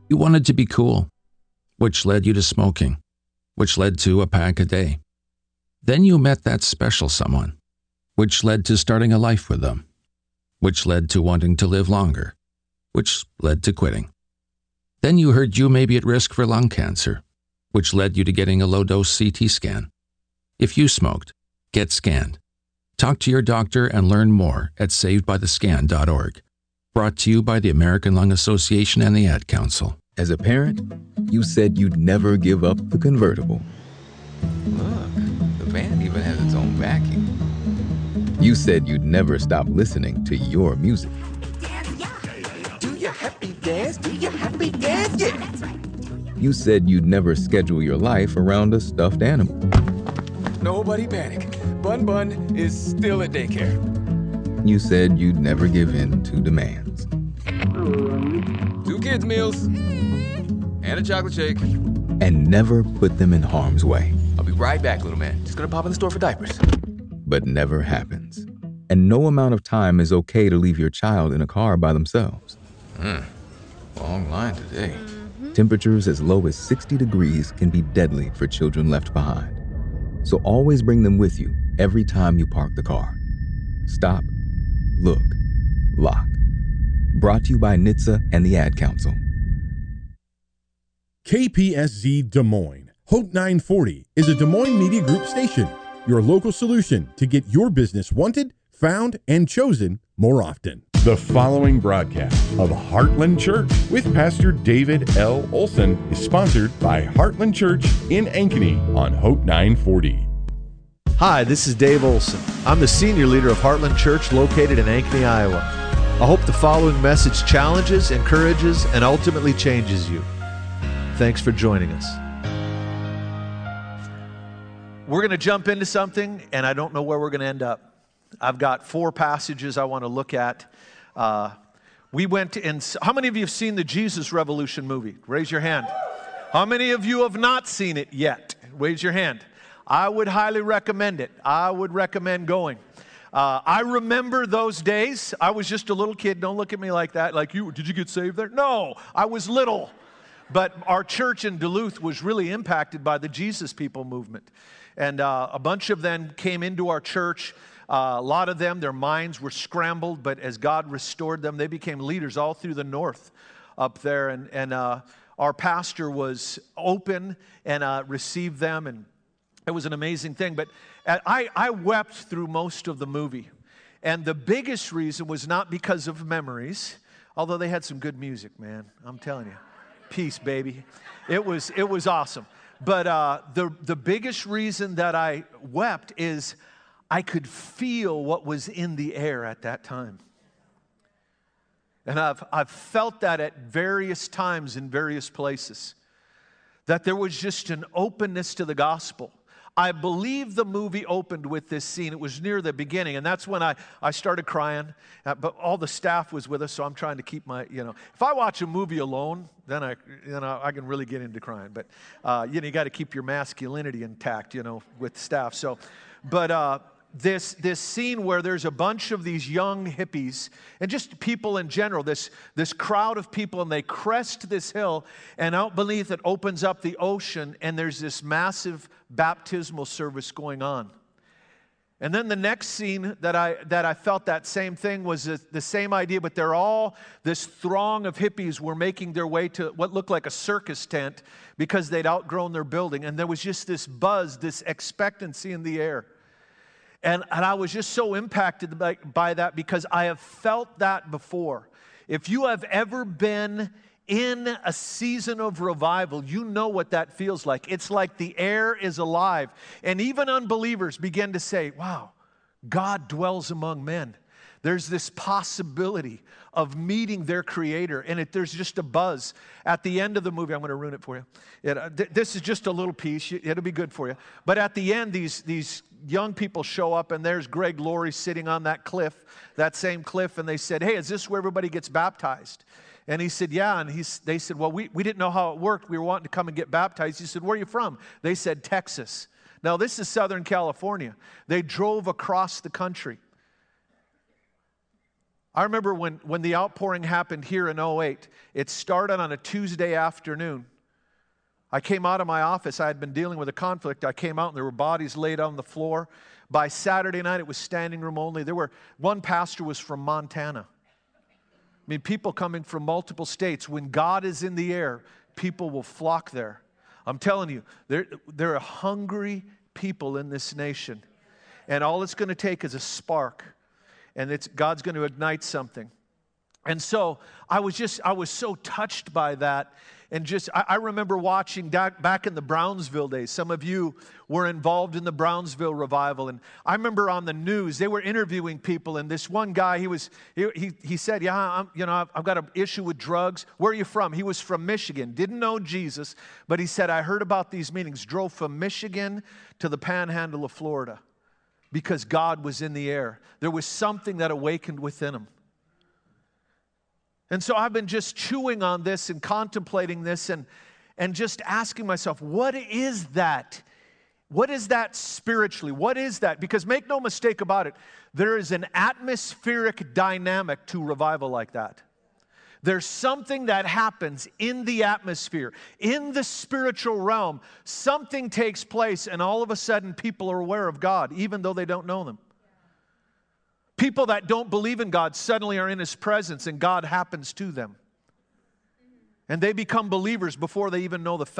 You wanted to be cool, which led you to smoking, which led to a pack a day. Then you met that special someone, which led to starting a life with them, which led to wanting to live longer, which led to quitting. Then you heard you may be at risk for lung cancer, which led you to getting a low-dose CT scan. If you smoked, get scanned. Talk to your doctor and learn more at savedbythescan.org. Brought to you by the American Lung Association and the Ad Council. As a parent, you said you'd never give up the convertible. Look, the van even has its own vacuum. You said you'd never stop listening to your music. Do your happy dance, do your happy dance, yeah. You said you'd never schedule your life around a stuffed animal. Nobody panic. Bun Bun is still at daycare. You said you'd never give in to demands. 2 kids' meals and a chocolate shake. And never put them in harm's way. I'll be right back, little man. Just gonna pop in the store for diapers. But never happens. And no amount of time is okay to leave your child in a car by themselves. Long line today. Temperatures as low as 60 degrees can be deadly for children left behind. So always bring them with you every time you park the car. Stop, look, lock. Brought to you by NHTSA and the Ad Council. KPSZ Des Moines. Hope 940 is a Des Moines Media Group station, your local solution to get your business wanted, found, and chosen more often. The following broadcast of Heartland Church with Pastor David L. Olson is sponsored by Heartland Church in Ankeny on Hope 940. Hi, this is Dave Olson. I'm the senior leader of Heartland Church located in Ankeny, Iowa. I hope the following message challenges, encourages, and ultimately changes you. Thanks for joining us. We're going to jump into something, and I don't know where we're going to end up. I've got 4 passages I want to look at. We went in. How many of you have seen the Jesus Revolution movie? Raise your hand. How many of you have not seen it yet? Raise your hand. I would highly recommend it. I would recommend going. I remember those days. I was just a little kid. Don't look at me like that. Like, did you get saved there? No, I was little. But our church in Duluth was really impacted by the Jesus People movement. And a bunch of them came into our church. A lot of them, their minds were scrambled, but as God restored them, they became leaders all through the north up there. And our pastor was open and received them, and it was an amazing thing. But I wept through most of the movie. And the biggest reason was not because of memories, although they had some good music, man. I'm telling you. Peace, baby. It was awesome. But the biggest reason that I wept is I could feel what was in the air at that time. And I've felt that at various times in various places, that there was just an openness to the gospel. I believe the movie opened with this scene. It was near the beginning, and that's when I started crying. But all the staff was with us, so I'm trying to keep my, If I watch a movie alone, then I can really get into crying. But, you got to keep your masculinity intact, with staff. So, but this scene where there's a bunch of these young hippies and just people in general, this crowd of people, and they crest this hill, and out beneath it opens up the ocean, and there's this massive baptismal service going on. And then the next scene that I felt that same thing was the same idea, but they're all, this throng of hippies were making their way to what looked like a circus tent because they'd outgrown their building, and there was just this buzz, this expectancy in the air. And I was just so impacted by that because I have felt that before. If you have ever been in a season of revival, you know what that feels like. It's like the air is alive. And even unbelievers begin to say, wow, God dwells among men. There's this possibility of meeting their Creator. And there's just a buzz. At the end of the movie, I'm going to ruin it for you. This is just a little piece. It'll be good for you. But at the end, these young people show up, and there's Greg Laurie sitting on that cliff, that same cliff. And they said, hey, is this where everybody gets baptized? And he said, yeah. And they said, well, we didn't know how it worked. We were wanting to come and get baptized. He said, where are you from? They said, Texas. Now, this is Southern California. They drove across the country. I remember when the outpouring happened here in 2008, it started on a Tuesday afternoon. I came out of my office. I had been dealing with a conflict. I came out and there were bodies laid on the floor. By Saturday night, it was standing room only. One pastor was from Montana. I mean, people coming from multiple states. When God is in the air, people will flock there. I'm telling you, there are hungry people in this nation. And all it's going to take is a spark. And God's going to ignite something. And so I was so touched by that. And I remember watching back in the Brownsville days. Some of you were involved in the Brownsville revival. And I remember on the news, they were interviewing people. And this one guy, he said, yeah, I've got an issue with drugs. Where are you from? He was from Michigan. Didn't know Jesus. But he said, I heard about these meetings. Drove from Michigan to the panhandle of Florida. Because God was in the air. There was something that awakened within him. And so I've been just chewing on this and contemplating this and just asking myself, what is that? What is that spiritually? What is that? Because make no mistake about it, there is an atmospheric dynamic to revival like that. There's something that happens in the atmosphere, in the spiritual realm. Something takes place, and all of a sudden people are aware of God, even though they don't know them. People that don't believe in God suddenly are in His presence, and God happens to them. And they become believers before they even know the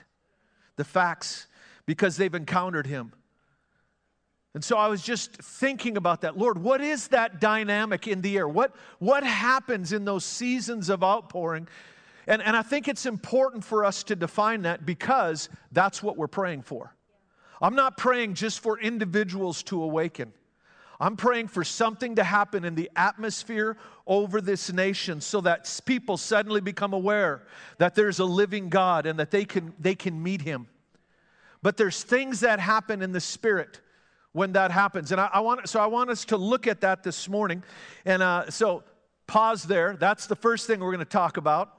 facts, because they've encountered Him. And so I was just thinking about that. Lord, what is that dynamic in the air? What happens in those seasons of outpouring? And I think it's important for us to define that, because that's what we're praying for. I'm not praying just for individuals to awaken. I'm praying for something to happen in the atmosphere over this nation so that people suddenly become aware that there's a living God and that they can meet Him. But there's things that happen in the Spirit when that happens. And I want us to look at that this morning. And so pause there. That's the first thing we're going to talk about.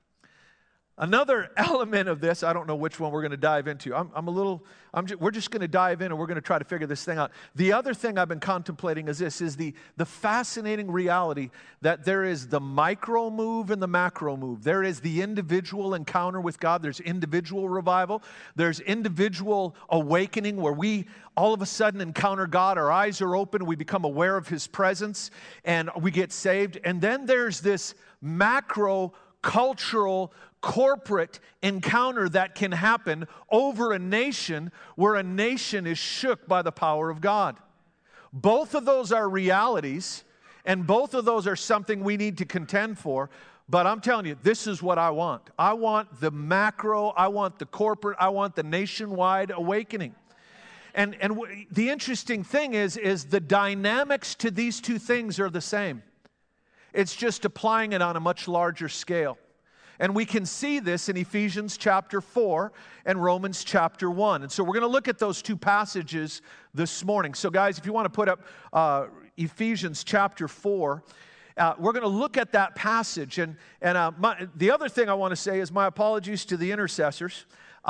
Another element of this, I don't know which one we're going to dive into. We're just going to dive in and we're going to try to figure this thing out. The other thing I've been contemplating is the fascinating reality that there is the micro move and the macro move. There is the individual encounter with God. There's individual revival. There's individual awakening where we all of a sudden encounter God. Our eyes are open. We become aware of His presence and we get saved. And then there's this macro cultural corporate encounter that can happen over a nation where a nation is shook by the power of God. Both of those are realities, and both of those are something we need to contend for. But I'm telling you, this is what I want. I want the macro, I want the corporate, I want the nationwide awakening. And the interesting thing is the dynamics to these two things are the same. It's just applying it on a much larger scale. And we can see this in Ephesians chapter 4 and Romans chapter 1. And so we're going to look at those two passages this morning. So guys, if you want to put up Ephesians chapter 4, we're going to look at that passage. And the other thing I want to say is my apologies to the intercessors.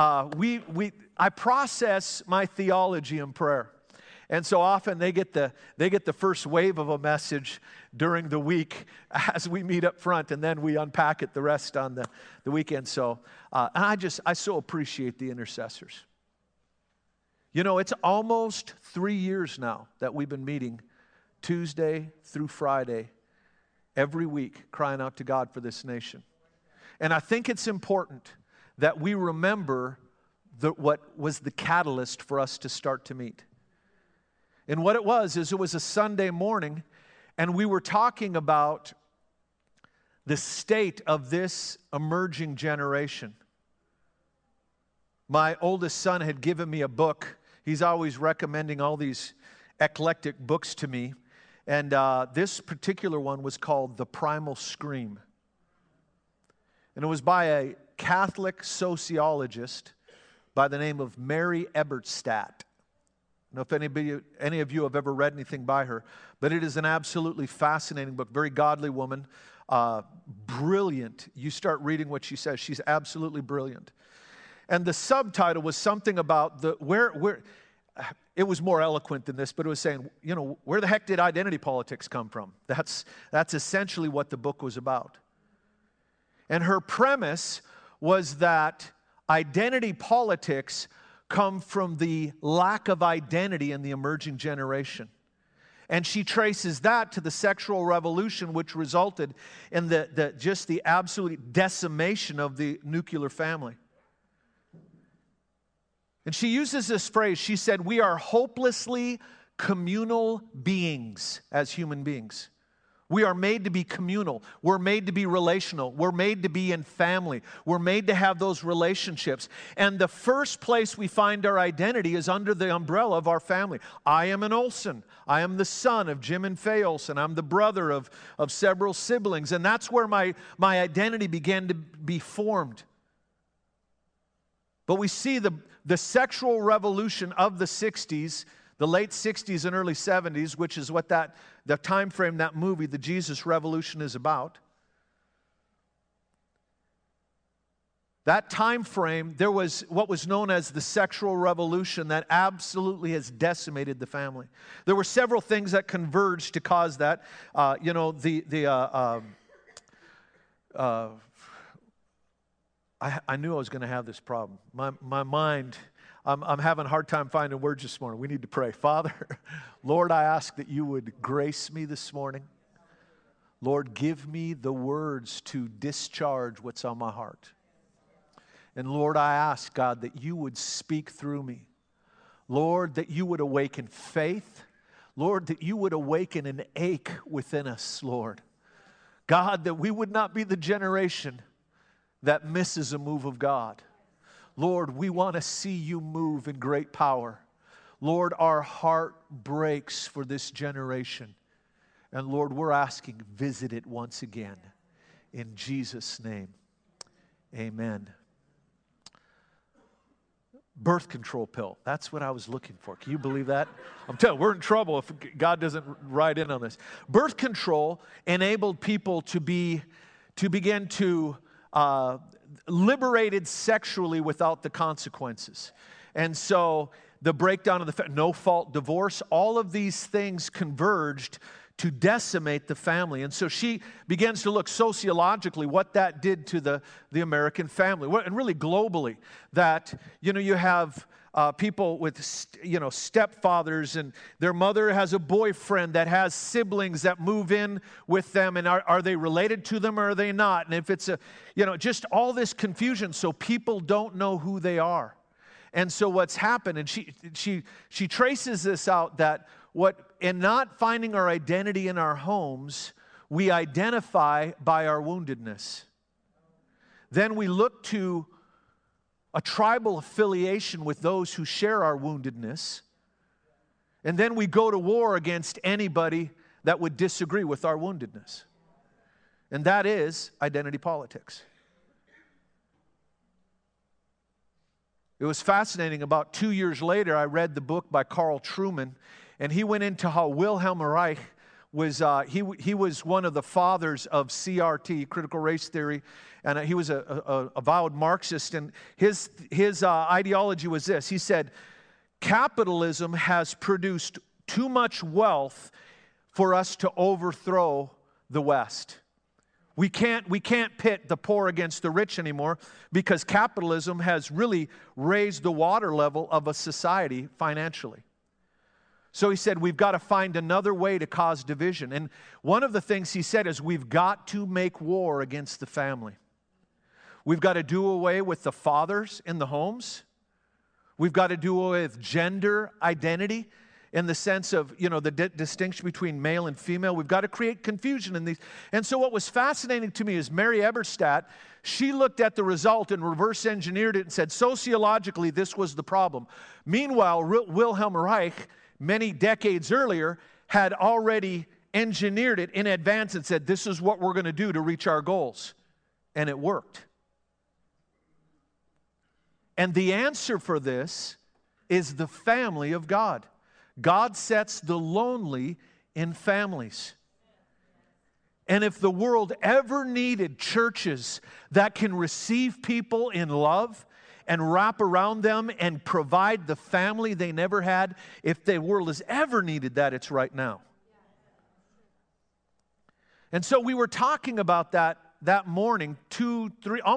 I process my theology in prayer. And so often they get the first wave of a message during the week as we meet up front, and then we unpack it the rest on the weekend. So, and I so appreciate the intercessors. You know, it's almost 3 years now that we've been meeting Tuesday through Friday every week, crying out to God for this nation. And I think it's important that we remember what was the catalyst for us to start to meet. And what it was a Sunday morning, and we were talking about the state of this emerging generation. My oldest son had given me a book. He's always recommending all these eclectic books to me. And this particular one was called The Primal Scream. And it was by a Catholic sociologist by the name of Mary Eberstadt. I don't know if any of you have ever read anything by her, but it is an absolutely fascinating book. Very godly woman, brilliant. You start reading what she says, she's absolutely brilliant. And the subtitle was something about it was more eloquent than this, but it was saying, you know, where the heck did identity politics come from? That's essentially what the book was about. And her premise was that identity politics come from the lack of identity in the emerging generation. And she traces that to the sexual revolution, which resulted in just the absolute decimation of the nuclear family. And she uses this phrase. She said, we are hopelessly communal beings as human beings. We are made to be communal. We're made to be relational. We're made to be in family. We're made to have those relationships. And the first place we find our identity is under the umbrella of our family. I am an Olsen. I am the son of Jim and Faye Olsen. I'm the brother of several siblings. And that's where my identity began to be formed. But we see the sexual revolution of the 60s, the late 60s and early 70s, which is what the time frame that movie, The Jesus Revolution, is about. That time frame, there was what was known as the sexual revolution that absolutely has decimated the family. There were several things that converged to cause that. I knew I was going to have this problem. My mind, I'm having a hard time finding words this morning. We need to pray. Father, Lord, I ask that you would grace me this morning. Lord, give me the words to discharge what's on my heart. And Lord, I ask, God, that you would speak through me. Lord, that you would awaken faith. Lord, that you would awaken an ache within us, Lord. God, that we would not be the generation that misses a move of God. Lord, we want to see you move in great power. Lord, our heart breaks for this generation. And Lord, we're asking, visit it once again. In Jesus' name, amen. Birth control pill. That's what I was looking for. Can you believe that? I'm telling you, we're in trouble if God doesn't ride in on this. Birth control enabled people to begin to liberated sexually without the consequences. And so the breakdown of the no-fault divorce, all of these things converged to decimate the family. And so she begins to look sociologically what that did to the American family, and really globally, that, you have people with, stepfathers, and their mother has a boyfriend that has siblings that move in with them, and are they related to them or are they not? And if it's just all this confusion, so people don't know who they are. And so what's happened, and she traces this out, that in not finding our identity in our homes, we identify by our woundedness. Then we look to a tribal affiliation with those who share our woundedness. And then we go to war against anybody that would disagree with our woundedness. And that is identity politics. It was fascinating. About 2 years later, I read the book by Carl Trueman, and he went into how Wilhelm Reich was, he was one of the fathers of CRT, critical race theory, and he was a avowed Marxist, and his ideology was this. He said, capitalism has produced too much wealth for us to overthrow the West. We can't pit the poor against the rich anymore, because capitalism has really raised the water level of a society financially. So he said, we've got to find another way to cause division. And one of the things he said is, we've got to make war against the family. We've got to do away with the fathers in the homes. We've got to do away with gender identity in the sense of, the distinction between male and female. We've got to create confusion in these. And so what was fascinating to me is Mary Eberstadt, she looked at the result and reverse engineered it and said, sociologically, this was the problem. Meanwhile, Wilhelm Reich, many decades earlier, had already engineered it in advance and said, this is what we're going to do to reach our goals. And it worked. And the answer for this is the family of God. God sets the lonely in families. And if the world ever needed churches that can receive people in love and wrap around them and provide the family they never had. If the world has ever needed that, it's right now. And so we were talking about that morning, 2, 3,